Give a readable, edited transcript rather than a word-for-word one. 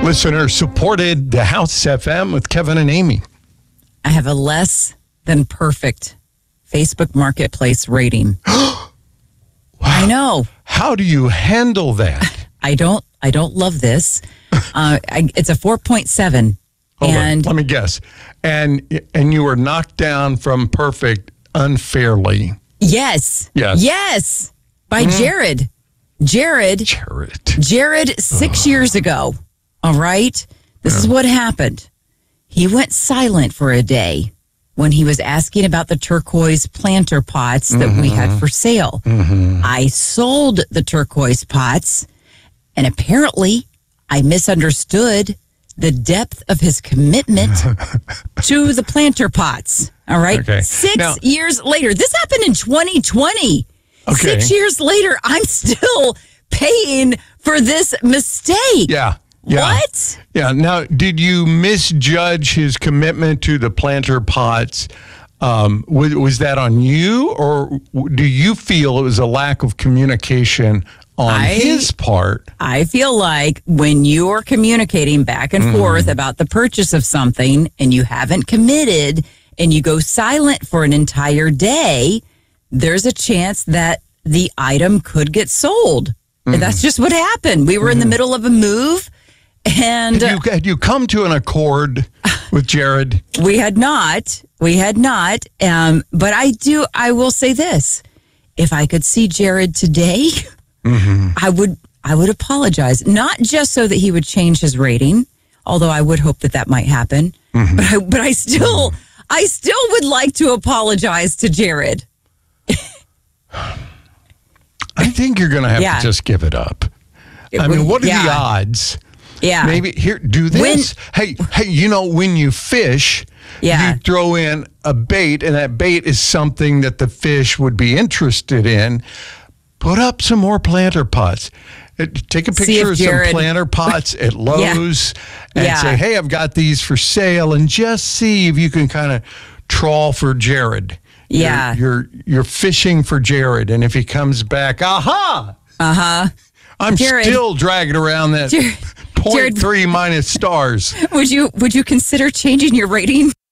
Listener supported the House FM with Kevin and Amy. I have a less than perfect Facebook Marketplace rating. Wow. I know. How do you handle that? I don't love this. It's a 4.7. Hold on, let me guess. And you were knocked down from perfect unfairly. Yes. By Jared. Jared 6 years ago. All right. This is what happened. He went silent for a day when he was asking about the turquoise planter pots that we had for sale. I sold the turquoise pots, and apparently I misunderstood the depth of his commitment to the planter pots. All right. Okay. 6 years later, this happened in 2020. Okay. 6 years later, I'm still paying for this mistake. Yeah. What? Yeah. Now, did you misjudge his commitment to the planter pots? Was that on you, or do you feel it was a lack of communication on his part? I feel like when you're communicating back and forth about the purchase of something and you haven't committed and you go silent for an entire day, there's a chance that the item could get sold. And that's just what happened. We were in the middle of a move. And had you come to an accord with Jared? We had not. But I will say this. If I could see Jared today, I would apologize. Not just so that he would change his rating, although I would hope that might happen. But I still would like to apologize to Jared. I think you're going to have to just give it up. I mean, what are the odds? Yeah. Maybe here, do this. Hey, when you fish, you throw in a bait, and that bait is something that the fish would be interested in. Put up some more planter pots. Take a picture of some planter pots at Lowe's and say, hey, I've got these for sale, and just see if you can kind of trawl for Jared. Yeah. You're fishing for Jared, and if he comes back, aha! I'm Jared, still dragging around that 0.3 minus stars. Would you consider changing your rating?